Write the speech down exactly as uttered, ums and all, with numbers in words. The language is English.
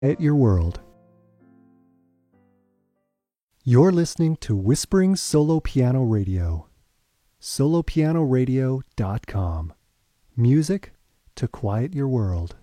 At your world. You're listening to Whispering Solo Piano Radio. solo piano radio dot com. Music to quiet your world.